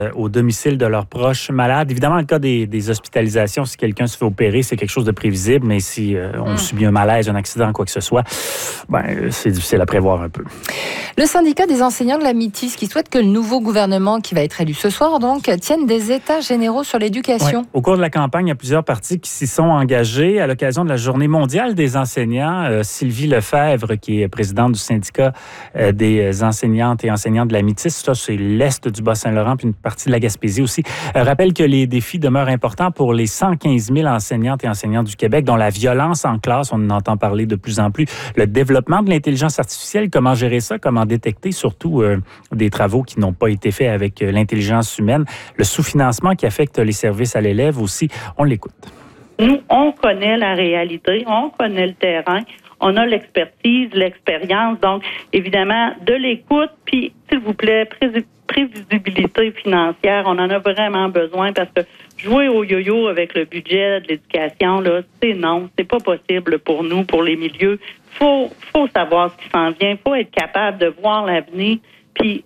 au domicile de leurs proches malades. Évidemment, le cas des hospitalisations, si quelqu'un se fait opérer, c'est quelque chose de prévisible, mais si on subit un malaise, un accident, quoi que ce soit, c'est difficile à prévoir un peu. Le syndicat des enseignants de la Métis qui souhaite que le nouveau gouvernement qui va être élu ce soir donc tienne des états généraux sur l'éducation. Ouais. Au cours de la campagne, il y a plusieurs partis qui s'y sont engagés. À l'occasion de la Journée mondiale des enseignants, Sylvie Lefebvre, qui est présidente du syndicat des enseignantes et enseignants de la Métis, ça c'est l'Est du Bas-Saint-Laurent puis une partie de la Gaspésie aussi, rappelle que les défis demeurent importants pour les 115 000 enseignantes et enseignants du Québec, dont la violence en classe, on en entend parler de plus en plus. Le développement de l'intelligence artificielle, comment gérer ça, comment détecter surtout des travaux qui n'ont pas été faits avec l'intelligence humaine. Le sous-financement qui affecte les services à l'élève aussi, on l'écoute. Nous, on connaît la réalité, on connaît le terrain, on a l'expertise, l'expérience, donc évidemment de l'écoute, puis s'il vous plaît, prévisibilité financière, on en a vraiment besoin parce que jouer au yo-yo avec le budget de l'éducation, là, c'est pas possible pour nous, pour les milieux. Faut savoir ce qui s'en vient, faut être capable de voir l'avenir, puis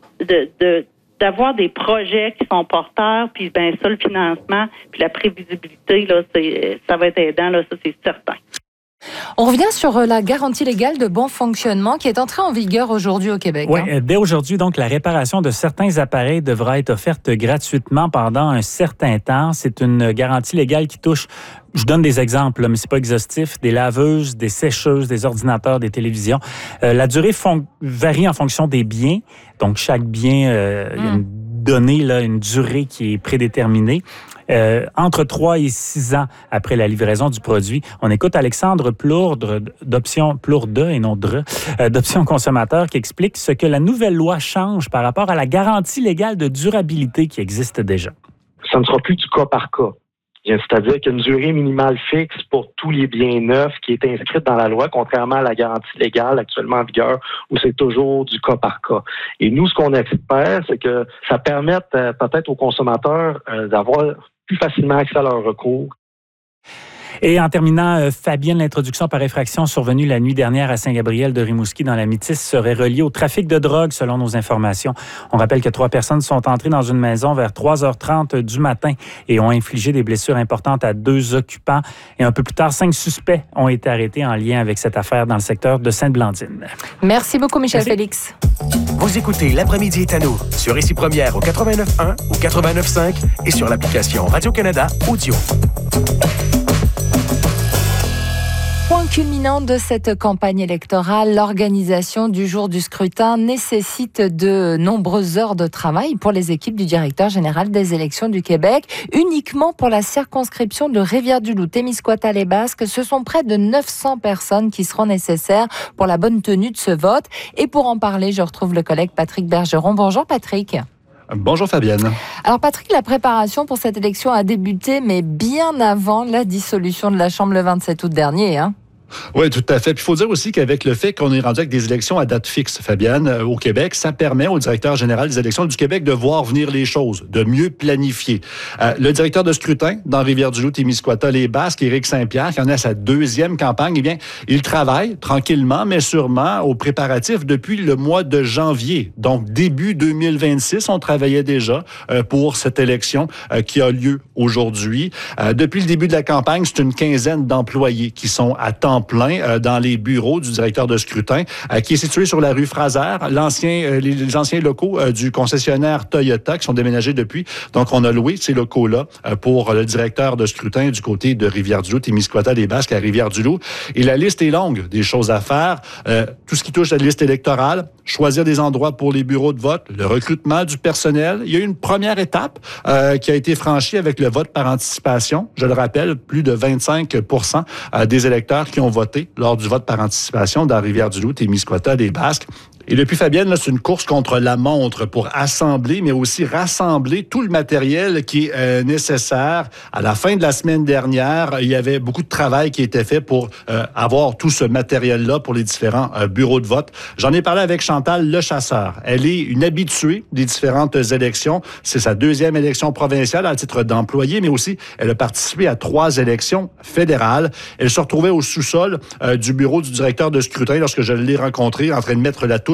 d'avoir des projets qui sont porteurs, puis ça, le financement, puis la prévisibilité, là, ça va être aidant, là, ça c'est certain. On revient sur la garantie légale de bon fonctionnement qui est entrée en vigueur aujourd'hui au Québec. Oui, dès aujourd'hui, donc, la réparation de certains appareils devra être offerte gratuitement pendant un certain temps. C'est une garantie légale qui touche, je donne des exemples, là, mais c'est pas exhaustif, des laveuses, des sécheuses, des ordinateurs, des télévisions. La durée varie en fonction des biens. Donc, chaque bien, il y a une donnée, là, une durée qui est prédéterminée. Entre 3 et 6 ans après la livraison du produit. On écoute Alexandre Plourde, d'Option Plourde et non DRE, d'Option Consommateur, qui explique ce que la nouvelle loi change par rapport à la garantie légale de durabilité qui existe déjà. Ça ne sera plus du cas par cas. C'est-à-dire qu'il y a une durée minimale fixe pour tous les biens neufs qui est inscrite dans la loi, contrairement à la garantie légale actuellement en vigueur, où c'est toujours du cas par cas. Et nous, ce qu'on espère, c'est que ça permette peut-être aux consommateurs d'avoir plus facilement accès à leurs recours. Et en terminant, Fabienne, l'introduction par effraction survenue la nuit dernière à Saint-Gabriel de Rimouski dans la Métis serait reliée au trafic de drogue, selon nos informations. On rappelle que 3 personnes sont entrées dans une maison vers 3h30 du matin et ont infligé des blessures importantes à 2 occupants. Et un peu plus tard, 5 suspects ont été arrêtés en lien avec cette affaire dans le secteur de Sainte-Blandine. Merci beaucoup, Michel Félix. Vous écoutez L'après-midi est à nous sur Ici Première au 89.1 ou 89.5 et sur l'application Radio-Canada Audio. Point culminant de cette campagne électorale, l'organisation du jour du scrutin nécessite de nombreuses heures de travail pour les équipes du directeur général des élections du Québec. Uniquement pour la circonscription de Rivière-du-Loup, Témiscouata-les-Basques, ce sont près de 900 personnes qui seront nécessaires pour la bonne tenue de ce vote. Et pour en parler, je retrouve le collègue Patrick Bergeron. Bonjour Patrick. Bonjour Fabienne. Alors Patrick, la préparation pour cette élection a débuté, mais bien avant la dissolution de la Chambre le 27 août dernier, hein? Oui, tout à fait. Puis il faut dire aussi qu'avec le fait qu'on est rendu avec des élections à date fixe, Fabienne, au Québec, ça permet au directeur général des élections du Québec de voir venir les choses, de mieux planifier. Le directeur de scrutin dans Rivière-du-Loup, Témiscouata-les-Basques, Éric Saint-Pierre, qui en a sa 2e campagne, eh bien, il travaille tranquillement, mais sûrement aux préparatifs depuis le mois de janvier. Donc, début 2026, on travaillait déjà pour cette élection qui a lieu aujourd'hui. Depuis le début de la campagne, c'est une quinzaine d'employés qui sont à temps plein dans les bureaux du directeur de scrutin, qui est situé sur la rue Fraser, les anciens locaux du concessionnaire Toyota qui sont déménagés depuis. Donc, on a loué ces locaux-là pour le directeur de scrutin du côté de Rivière-du-Loup, Témiscouata-les-Basques à Rivière-du-Loup. Et la liste est longue des choses à faire. Tout ce qui touche à la liste électorale, choisir des endroits pour les bureaux de vote, le recrutement du personnel. Il y a eu une première étape qui a été franchie avec le vote par anticipation. Je le rappelle, plus de 25% des électeurs qui ont voté lors du vote par anticipation dans Rivière-du-Loup, Témiscouata-les-Basques. Et depuis, Fabienne, là, c'est une course contre la montre pour assembler, mais aussi rassembler tout le matériel qui est nécessaire. À la fin de la semaine dernière, il y avait beaucoup de travail qui était fait pour avoir tout ce matériel-là pour les différents bureaux de vote. J'en ai parlé avec Chantal Lechasseur. Elle est une habituée des différentes élections. C'est sa 2e élection provinciale à titre d'employée, mais aussi elle a participé à 3 élections fédérales. Elle se retrouvait au sous-sol du bureau du directeur de scrutin lorsque je l'ai rencontré en train de mettre la touche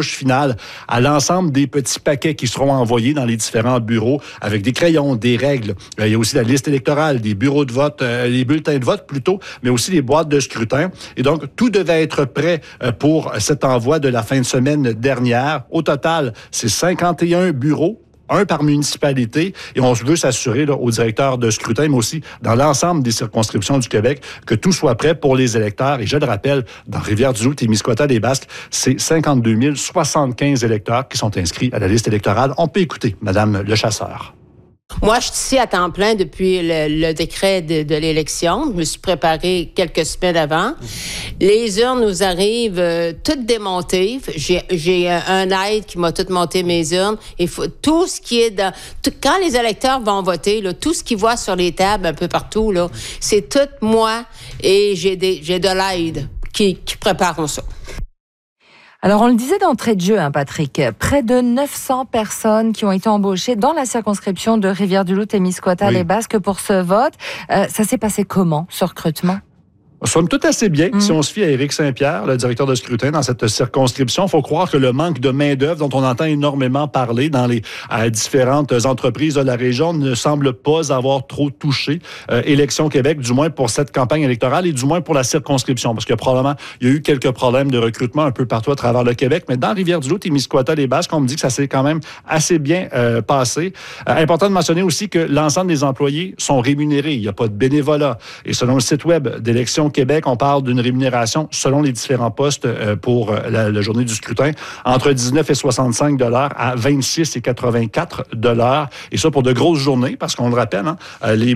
touche finale à l'ensemble des petits paquets qui seront envoyés dans les différents bureaux avec des crayons, des règles. Il y a aussi la liste électorale, des bureaux de vote, les bulletins de vote plutôt, mais aussi les boîtes de scrutin. Et donc, tout devait être prêt pour cet envoi de la fin de semaine dernière. Au total, c'est 51 bureaux, un par municipalité, et on veut s'assurer là, aux directeurs de scrutin, mais aussi dans l'ensemble des circonscriptions du Québec, que tout soit prêt pour les électeurs. Et je le rappelle, dans Rivière-du-Loup, Témiscouata, les Basques, c'est 52 075 électeurs qui sont inscrits à la liste électorale. On peut écouter Madame Le Chasseur. Moi, je suis ici à temps plein depuis le décret de l'élection. Je me suis préparée quelques semaines avant. Les urnes nous arrivent toutes démontées. J'ai un aide qui m'a tout monté mes urnes. Il faut tout ce qui est quand les électeurs vont voter, là, tout ce qu'ils voient sur les tables un peu partout, là, c'est tout moi et j'ai de l'aide qui préparent ça. Alors, on le disait d'entrée de jeu, Patrick, près de 900 personnes qui ont été embauchées dans la circonscription de Rivière-du-Loup, Témiscouata, les Basques pour ce vote. Ça s'est passé comment, ce recrutement? Somme toute assez bien, si on se fie à Éric Saint-Pierre, le directeur de scrutin dans cette circonscription. Il faut croire que le manque de main-d'œuvre dont on entend énormément parler dans les différentes entreprises de la région ne semble pas avoir trop touché Élection Québec, du moins pour cette campagne électorale et du moins pour la circonscription, parce que probablement, il y a eu quelques problèmes de recrutement un peu partout à travers le Québec, mais dans Rivière-du-Loup, Témiscouata, les Basques, on me dit que ça s'est quand même assez bien passé. Important de mentionner aussi que l'ensemble des employés sont rémunérés. Il n'y a pas de bénévolat. Et selon le site web d'Élection Québec, on parle d'une rémunération selon les différents postes pour la journée du scrutin entre 19 et 65 $ à 26 et 84 $. Et ça pour de grosses journées, parce qu'on le rappelle, les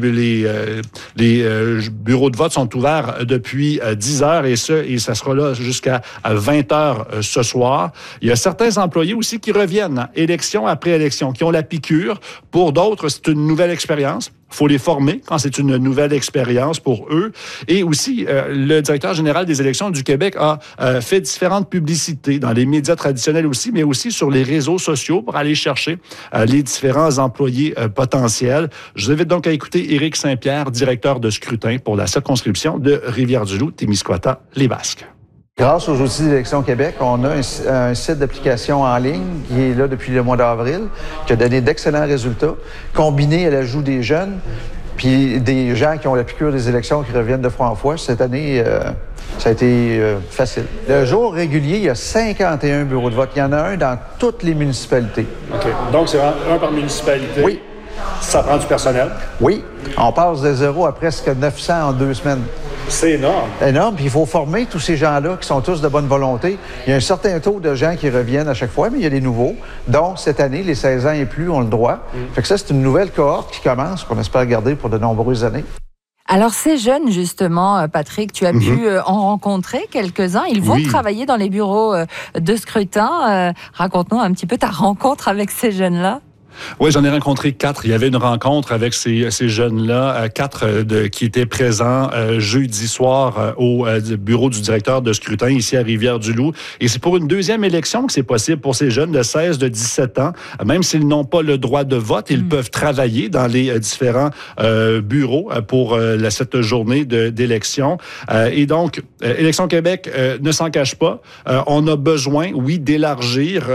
bureaux de vote sont ouverts depuis 10 heures et ça sera là jusqu'à 20 heures ce soir. Il y a certains employés aussi qui reviennent élection après élection, qui ont la piqûre. Pour d'autres, c'est une nouvelle expérience. Il faut les former quand c'est une nouvelle expérience pour eux. Et aussi, le directeur général des élections du Québec a fait différentes publicités dans les médias traditionnels aussi, mais aussi sur les réseaux sociaux pour aller chercher les différents employés potentiels. Je vous invite donc à écouter Éric Saint-Pierre, directeur de scrutin pour la circonscription de Rivière-du-Loup, Témiscouata, les Basques. Grâce aux outils d'Élection Québec, on a un site d'application en ligne qui est là depuis le mois d'avril, qui a donné d'excellents résultats, combiné à l'ajout des jeunes, puis des gens qui ont la piqûre des élections qui reviennent de fois en fois. Cette année, ça a été facile. Le jour régulier, il y a 51 bureaux de vote. Il y en a un dans toutes les municipalités. OK. Donc, c'est un par municipalité? Oui. Ça prend du personnel? Oui. On passe de 0 à presque 900 en 2 semaines. C'est énorme. Énorme, puis il faut former tous ces gens-là qui sont tous de bonne volonté. Il y a un certain taux de gens qui reviennent à chaque fois, mais il y a des nouveaux. Donc, cette année, les 16 ans et plus ont le droit. Fait que ça, c'est une nouvelle cohorte qui commence, qu'on espère garder pour de nombreuses années. Alors, ces jeunes, justement, Patrick, tu as pu en rencontrer quelques-uns. Ils vont travailler dans les bureaux de scrutin. Raconte-nous un petit peu ta rencontre avec ces jeunes-là. Oui, j'en ai rencontré 4. Il y avait une rencontre avec ces jeunes-là, 4 qui étaient présents jeudi soir au bureau du directeur de scrutin ici à Rivière-du-Loup. Et c'est pour une deuxième élection que c'est possible pour ces jeunes de 16, de 17 ans. Même s'ils n'ont pas le droit de vote, ils peuvent travailler dans les différents bureaux pour cette journée d'élection. Et donc, Élection Québec ne s'en cache pas. On a besoin, oui, d'élargir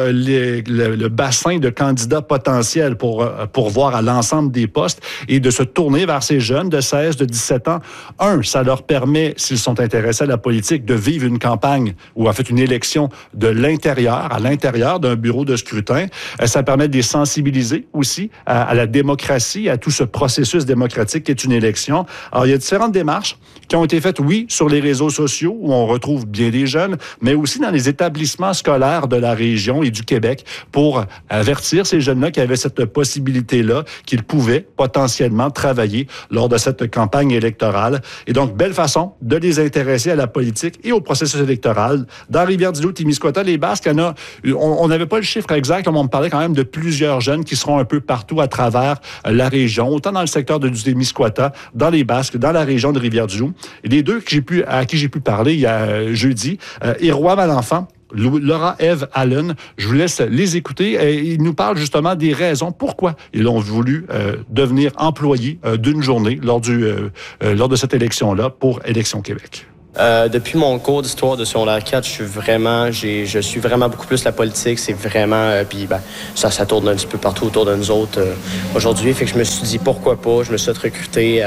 le bassin de candidats potentiels pour voir à l'ensemble des postes et de se tourner vers ces jeunes de 16, de 17 ans. Ça leur permet, s'ils sont intéressés à la politique, de vivre une campagne ou en fait une élection de l'intérieur, à l'intérieur d'un bureau de scrutin. Ça permet de les sensibiliser aussi à la démocratie, à tout ce processus démocratique qui est une élection. Alors, il y a différentes démarches qui ont été faites, oui, sur les réseaux sociaux où on retrouve bien des jeunes, mais aussi dans les établissements scolaires de la région et du Québec pour avertir ces jeunes-là qui avaient cette possibilité-là, qu'ils pouvaient potentiellement travailler lors de cette campagne électorale. Et donc, belle façon de les intéresser à la politique et au processus électoral. Dans Rivière-du-Loup, Témiscouata, les Basques, on n'avait pas le chiffre exact, mais on me parlait quand même de plusieurs jeunes qui seront un peu partout à travers la région, autant dans le secteur du Témiscouata, dans les Basques, dans la région de Rivière-du-Loup. Et les deux à qui j'ai pu parler il y a jeudi, Héroï Malenfant, Laura-Ève Allen, je vous laisse les écouter. Ils nous parlent justement des raisons pourquoi ils ont voulu devenir employés d'une journée lors de cette élection-là pour Élection Québec. Depuis mon cours d'histoire de secondaire 4, je suis vraiment beaucoup plus la politique. C'est vraiment... puis ça tourne un petit peu partout autour de nous autres aujourd'hui. Fait que je me suis dit, pourquoi pas? Je me suis recruté.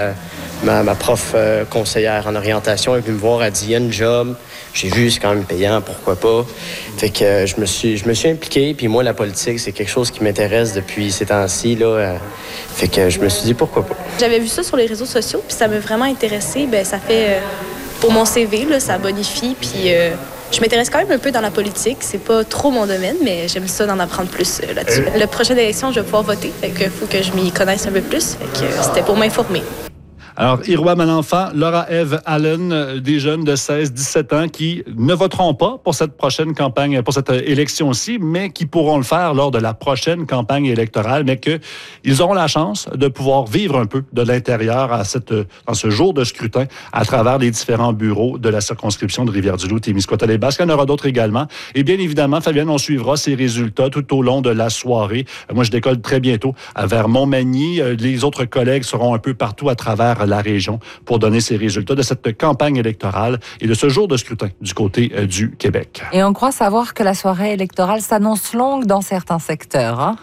Ma prof conseillère en orientation est venue me voir, elle dit, il y a une job. J'ai vu, c'est quand même payant, pourquoi pas? Fait que je me suis impliqué. Puis moi, la politique, c'est quelque chose qui m'intéresse depuis ces temps-ci, là. Fait que je me suis dit, pourquoi pas? J'avais vu ça sur les réseaux sociaux, puis ça m'a vraiment intéressé. Ça fait... pour mon CV, là, ça bonifie, puis je m'intéresse quand même un peu dans la politique. C'est pas trop mon domaine, mais j'aime ça d'en apprendre plus là-dessus. La prochaine élection, je vais pouvoir voter, fait que faut que je m'y connaisse un peu plus. Fait que c'était pour m'informer. Alors, Irwa Malenfant, Laura-Ève Allen, des jeunes de 16-17 ans qui ne voteront pas pour cette prochaine campagne, pour cette élection-ci, mais qui pourront le faire lors de la prochaine campagne électorale, mais qu'ils auront la chance de pouvoir vivre un peu de l'intérieur dans ce jour de scrutin à travers les différents bureaux de la circonscription de Rivière-du-Loup, Témiscouata-les-Basques. Il y en aura d'autres également. Et bien évidemment, Fabienne, on suivra ces résultats tout au long de la soirée. Moi, je décolle très bientôt vers Montmagny. Les autres collègues seront un peu partout à travers la région pour donner ses résultats de cette campagne électorale et de ce jour de scrutin du côté du Québec. Et on croit savoir que la soirée électorale s'annonce longue dans certains secteurs. Hein?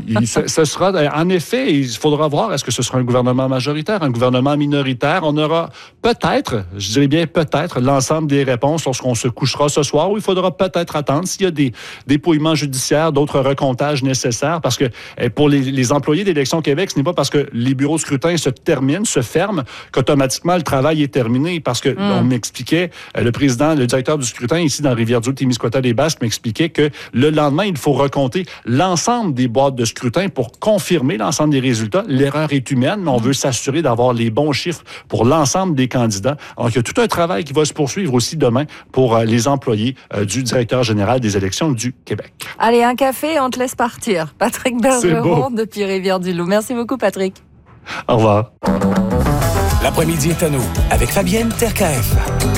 Ce sera, en effet, il faudra voir, est-ce que ce sera un gouvernement majoritaire, un gouvernement minoritaire? On aura peut-être, je dirais bien peut-être, l'ensemble des réponses lorsqu'on se couchera ce soir, où il faudra peut-être attendre s'il y a des dépouillements judiciaires, d'autres recomptages nécessaires, parce que pour les employés d'Élections Québec, ce n'est pas parce que les bureaux de scrutin se ferment, qu'automatiquement le travail est terminé, parce que on m'expliquait, le directeur du scrutin ici dans Rivière-du-Loup, Témiscouata-les-Basques m'expliquait que le lendemain, il faut recompter l'ensemble des boîtes de scrutin pour confirmer l'ensemble des résultats. L'erreur est humaine, mais on veut s'assurer d'avoir les bons chiffres pour l'ensemble des candidats. Donc, il y a tout un travail qui va se poursuivre aussi demain pour les employés du directeur général des élections du Québec. Allez, un café, on te laisse partir. Patrick Bergeron depuis Rivière-du-Loup. Merci beaucoup, Patrick. Au revoir. L'après-midi est à nous avec Fabienne Terkaef.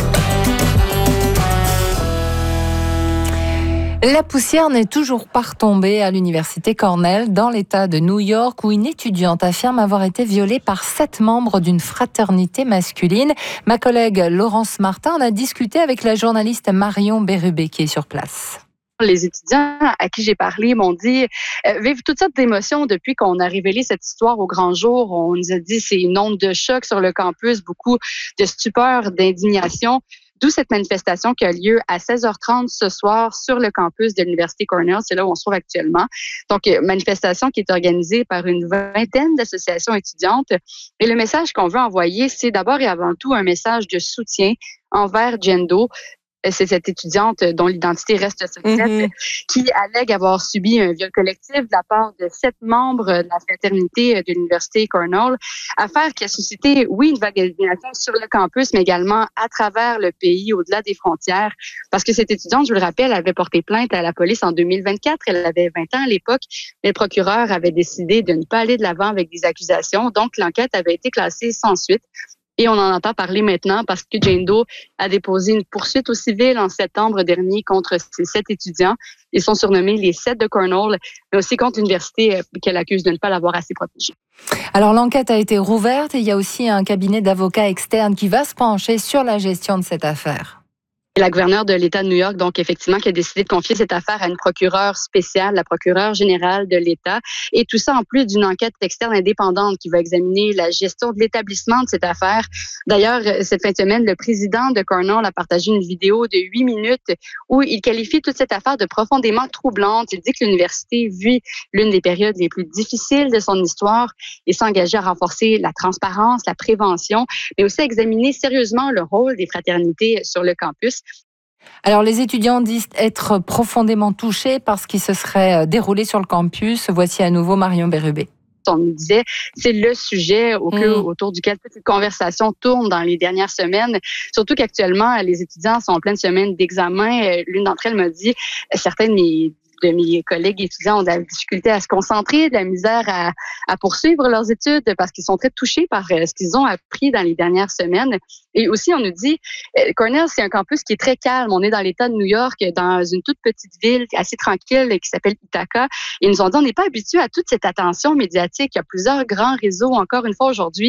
La poussière n'est toujours pas retombée à l'université Cornell dans l'État de New York où une étudiante affirme avoir été violée par 7 membres d'une fraternité masculine. Ma collègue Laurence Martin en a discuté avec la journaliste Marion Bérubé qui est sur place. Les étudiants à qui j'ai parlé m'ont dit vivent toutes sortes d'émotions depuis qu'on a révélé cette histoire au grand jour. On nous a dit c'est une onde de choc sur le campus, beaucoup de stupeur, d'indignation. D'où cette manifestation qui a lieu à 16h30 ce soir sur le campus de l'Université Cornell. C'est là où on se trouve actuellement. Donc, manifestation qui est organisée par une vingtaine d'associations étudiantes. Et le message qu'on veut envoyer, c'est d'abord et avant tout un message de soutien envers Jendo. C'est cette étudiante dont l'identité reste secrète qui allègue avoir subi un viol collectif de la part de 7 membres de la fraternité de l'Université Cornell. Affaire qui a suscité, oui, une vague d'indignation sur le campus, mais également à travers le pays, au-delà des frontières. Parce que cette étudiante, je vous le rappelle, avait porté plainte à la police en 2024. Elle avait 20 ans à l'époque. Mais le procureur avait décidé de ne pas aller de l'avant avec des accusations. Donc, l'enquête avait été classée sans suite. Et on en entend parler maintenant parce que Jane Doe a déposé une poursuite au civil en septembre dernier contre ces 7 étudiants. Ils sont surnommés les 7 de Cornell, mais aussi contre l'université qu'elle accuse de ne pas l'avoir assez protégée. Alors l'enquête a été rouverte et il y a aussi un cabinet d'avocats externes qui va se pencher sur la gestion de cette affaire. La gouverneure de l'État de New York, donc effectivement, qui a décidé de confier cette affaire à une procureure spéciale, la procureure générale de l'État. Et tout ça en plus d'une enquête externe indépendante qui va examiner la gestion de l'établissement de cette affaire. D'ailleurs, cette fin de semaine, le président de Cornell a partagé une vidéo de 8 minutes où il qualifie toute cette affaire de profondément troublante. Il dit que l'université vit l'une des périodes les plus difficiles de son histoire et s'engager à renforcer la transparence, la prévention, mais aussi à examiner sérieusement le rôle des fraternités sur le campus. Alors, les étudiants disent être profondément touchés par ce qui se serait déroulé sur le campus. Voici à nouveau Marion Bérubé. On nous disait, c'est le sujet autour duquel toute cette conversation tourne dans les dernières semaines. Surtout qu'actuellement, les étudiants sont en pleine semaine d'examen. L'une d'entre elles m'a dit, certains de mes collègues étudiants ont de la difficulté à se concentrer, de la misère à poursuivre leurs études parce qu'ils sont très touchés par ce qu'ils ont appris dans les dernières semaines. Et aussi, on nous dit, Cornell, c'est un campus qui est très calme. On est dans l'État de New York, dans une toute petite ville assez tranquille qui s'appelle Ithaca. Et ils nous ont dit, on n'est pas habitué à toute cette attention médiatique. Il y a plusieurs grands réseaux, encore une fois aujourd'hui,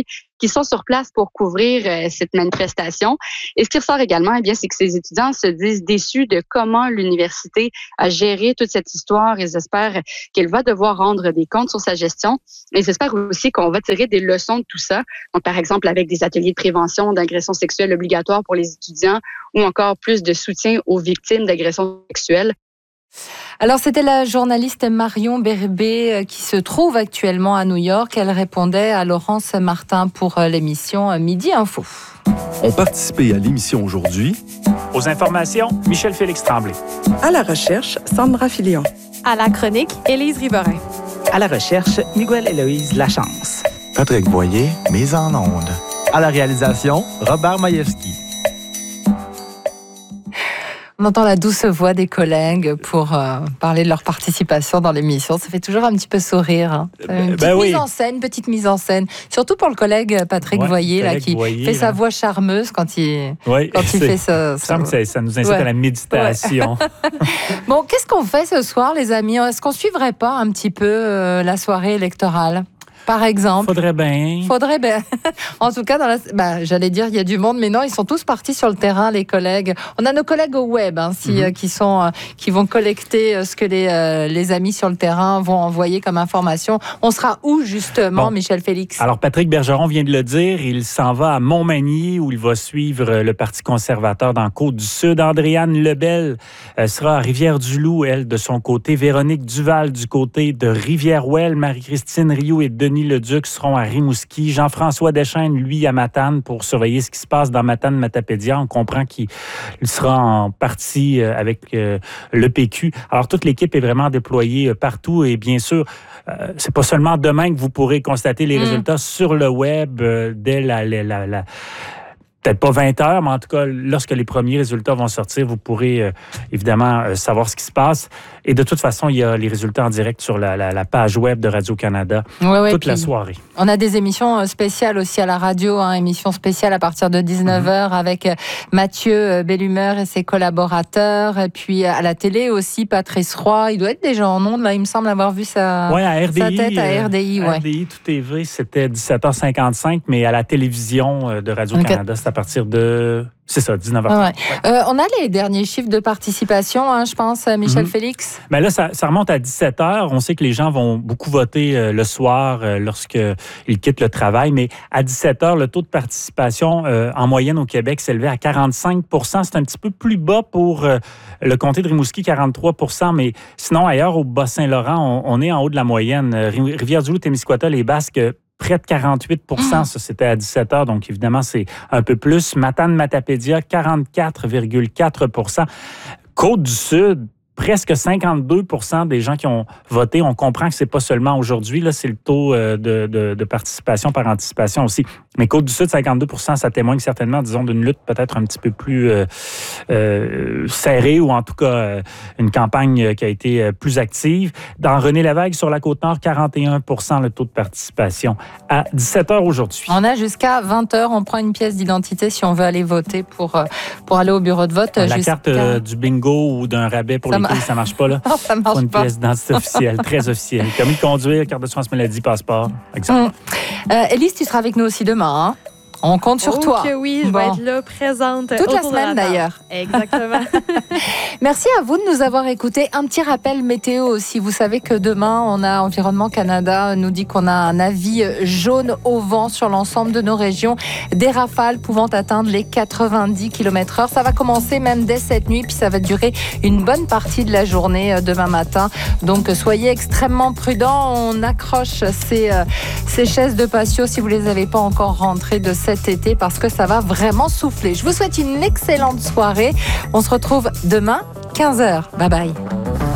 qui sont sur place pour couvrir cette manifestation. Et ce qui ressort également, eh bien, c'est que ces étudiants se disent déçus de comment l'université a géré toute cette histoire. Ils espèrent qu'elle va devoir rendre des comptes sur sa gestion. Et ils espèrent aussi qu'on va tirer des leçons de tout ça. Donc, par exemple, avec des ateliers de prévention d'agressions sexuelles obligatoires pour les étudiants ou encore plus de soutien aux victimes d'agressions sexuelles. Alors, c'était la journaliste Marion Berbé qui se trouve actuellement à New York. Elle répondait à Laurence Martin pour l'émission Midi Info. Ont participé à l'émission aujourd'hui. Aux informations, Michel-Félix Tremblay. À la recherche, Sandra Filion. À la chronique, Élise Riverain. À la recherche, Miguel-Héloïse Lachance. Patrick Boyer, mise en onde. À la réalisation, Robert Majewski. On entend la douce voix des collègues pour parler de leur participation dans l'émission. Ça fait toujours un petit peu sourire. Hein. Une petite mise en scène. Surtout pour le collègue Patrick Boyer, là, qui fait sa voix charmeuse quand il fait ça. Ça nous incite à la méditation. Bon, qu'est-ce qu'on fait ce soir, les amis? Est-ce qu'on suivrait pas un petit peu la soirée électorale? Par exemple. Faudrait bien. En tout cas, j'allais dire, il y a du monde, mais non, ils sont tous partis sur le terrain, les collègues. On a nos collègues au web, qui vont collecter ce que les amis sur le terrain vont envoyer comme information. On sera où, justement, Michel Félix? Alors, Patrick Bergeron vient de le dire, il s'en va à Montmagny, où il va suivre le Parti conservateur dans Côte-du-Sud. Andréane Lebel sera à Rivière-du-Loup, elle, de son côté. Véronique Duval, du côté de Rivière-Ouelle. Marie-Christine Rioux et Denis Leduc seront à Rimouski. Jean-François Deschênes, lui, à Matane pour surveiller ce qui se passe dans Matane-Matapédia. On comprend qu'il sera en partie avec le PQ. Alors, toute l'équipe est vraiment déployée partout et bien sûr, c'est pas seulement demain que vous pourrez constater les résultats sur le web dès peut-être pas 20 heures, mais en tout cas, lorsque les premiers résultats vont sortir, vous pourrez évidemment savoir ce qui se passe. Et de toute façon, il y a les résultats en direct sur la page web de Radio-Canada toute la soirée. On a des émissions spéciales aussi à la radio, émissions spéciales à partir de 19h avec Mathieu Bellumeur et ses collaborateurs. Et puis à la télé aussi, Patrice Roy. Il doit être déjà en ondes, là. Il me semble avoir vu sa tête à RDI. RDI, tout TV, c'était 17h55, mais à la télévision de Radio-Canada, c'est à partir de... C'est ça, 19h30. On a les derniers chiffres de participation, je pense, Michel Félix. Ben là, ça remonte à 17h. On sait que les gens vont beaucoup voter le soir lorsqu'ils quittent le travail, mais à 17h, le taux de participation en moyenne au Québec s'élevait à 45 %. C'est un petit peu plus bas pour le comté de Rimouski, 43 %, mais sinon, ailleurs, au Bas-Saint-Laurent, on est en haut de la moyenne. Rivière-du-Loup, Témiscouata, les Basques, près de 48 %, ça c'était à 17h, donc évidemment c'est un peu plus. Matane-Matapédia, 44,4 %. Côte-du-Sud, presque 52 % des gens qui ont voté. On comprend que c'est pas seulement aujourd'hui, là, c'est le taux de participation par anticipation aussi. Mais Côte-du-Sud, 52 %, ça témoigne certainement, disons, d'une lutte peut-être un petit peu plus serrée ou en tout cas une campagne qui a été plus active. Dans René-Lévesque, sur la Côte-Nord, 41 % le taux de participation à 17h aujourd'hui. On a jusqu'à 20h. On prend une pièce d'identité si on veut aller voter pour aller au bureau de vote. La carte du bingo ou d'un rabais pour les ça marche pas, là. Non, ça marche pas. Une pièce d'identité officielle, très officielle. Permis de conduire, carte d'assurance maladie, passeport, exemple. Élise, tu seras avec nous aussi demain, On compte sur toi. Oui, je vais être là, présente. Toute la semaine, d'ailleurs. Exactement. Merci à vous de nous avoir écoutés. Un petit rappel météo aussi. Vous savez que demain, on a Environnement Canada nous dit qu'on a un avis jaune au vent sur l'ensemble de nos régions. Des rafales pouvant atteindre les 90 km/h. Ça va commencer même dès cette nuit, puis ça va durer une bonne partie de la journée demain matin. Donc, soyez extrêmement prudents. On accroche ces chaises de patio si vous ne les avez pas encore rentrées de cet été parce que ça va vraiment souffler. Je vous souhaite une excellente soirée. On se retrouve demain, 15h. Bye bye.